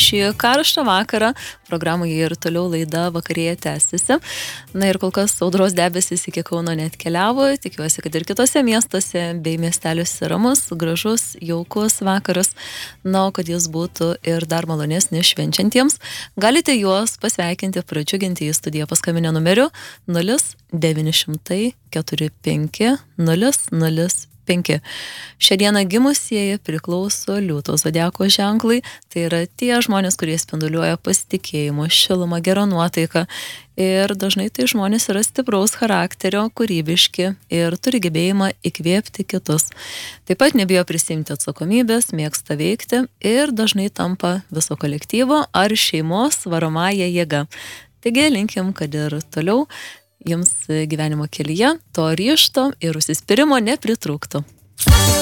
šį karštą vakarą. Programoje ir toliau laida vakarėje tęsiasi. Na ir kol kas audros debesis iki Kauno neatkeliavo. Tikiuosi, kad ir kitose miestuose bei miesteliuose ramus, gražus, jaukus vakaras. Na, o kad jis būtų ir dar malonesnis švenčiantiems, galite juos pasveikinti, pradžiuginti į studiją paskambinę numeriu 0900 45 005. Šią dieną gimusieji priklauso Liūto zodiako ženklai, tai yra tie žmonės, kurie spinduliuoja pasitikėjimo, šilumą, gerą nuotaiką. Ir dažnai tai žmonės yra stipraus charakterio, kūrybiški ir turi gebėjimą įkvėpti kitus. Taip pat nebijo prisimti atsakomybės, mėgsta veikti ir dažnai tampa viso kolektyvo ar šeimos varomąja jėga. Taigi linkim, kad ir toliau jums gyvenimo kelyje to ryžto ir užsispyrimo nepritrūktų.